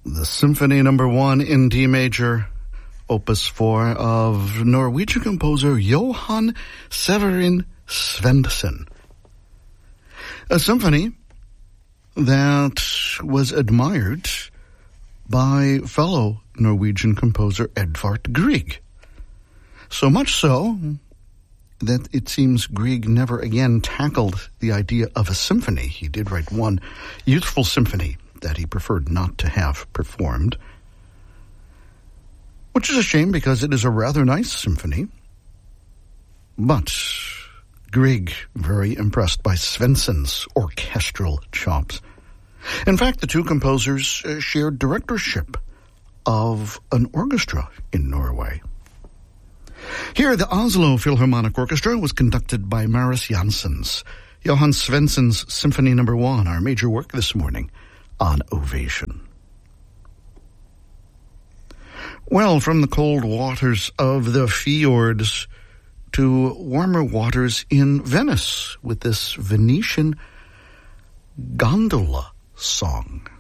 The Symphony Number 1 in D major, Opus 4 of Norwegian composer Johan Severin Svendsen. A symphony that was admired by fellow Norwegian composer Edvard Grieg. So much so that it seems Grieg never again tackled the idea of a symphony. He did write one youthful symphony that he preferred not to have performed, which is a shame because it is a rather nice symphony. But Grieg, very impressed by Svendsen's orchestral chops. In fact, the two composers shared directorship of an orchestra in Norway. Here, the Oslo Philharmonic Orchestra was conducted by Maris Janssens. Johan Svendsen's Symphony Number 1, our major work this morning on Ovation. Well, from the cold waters of the fjords to warmer waters in Venice with this Venetian gondola song.